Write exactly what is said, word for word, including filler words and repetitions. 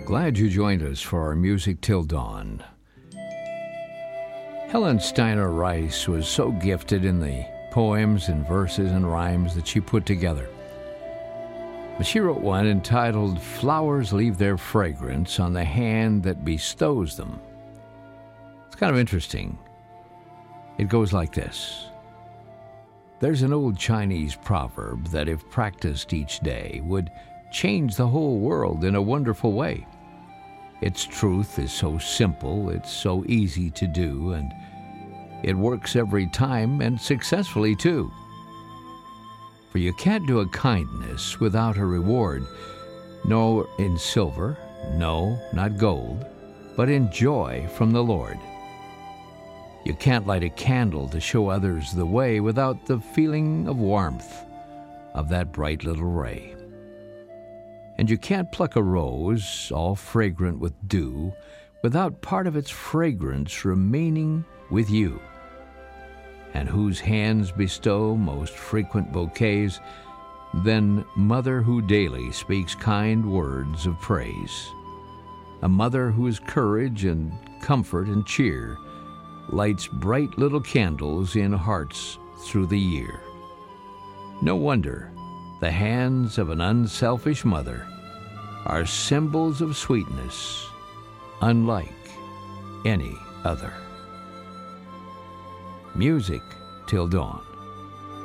Glad you joined us for our Music Till Dawn. Helen Steiner Rice was so gifted in the poems and verses and rhymes that she put together. But she wrote one entitled, "Flowers Leave Their Fragrance on the Hand That Bestows Them." It's kind of interesting. It goes like this. There's an old Chinese proverb that if practiced each day would change the whole world in a wonderful way. Its truth is so simple, it's so easy to do, and it works every time and successfully too. For you can't do a kindness without a reward, nor in silver, no, not gold, but in joy from the Lord. You can't light a candle to show others the way without the feeling of warmth of that bright little ray. And you can't pluck a rose, all fragrant with dew, without part of its fragrance remaining with you. And whose hands bestow most frequent bouquets, than mother who daily speaks kind words of praise. A mother whose courage and comfort and cheer lights bright little candles in hearts through the year. No wonder the hands of an unselfish mother are symbols of sweetness unlike any other. Music Till Dawn.